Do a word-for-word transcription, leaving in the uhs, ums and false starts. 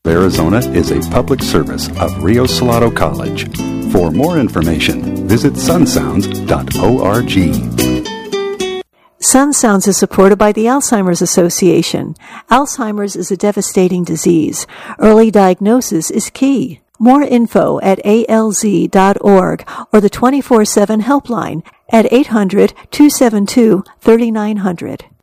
Arizona is a public service of Rio Salado College. For more information, visit sun sounds dot org. Sun Sounds is supported by the Alzheimer's Association. Alzheimer's is a devastating disease. Early diagnosis is key. More info at A L Z dot org or the twenty-four seven helpline at eight hundred, two seven two, three nine zero zero.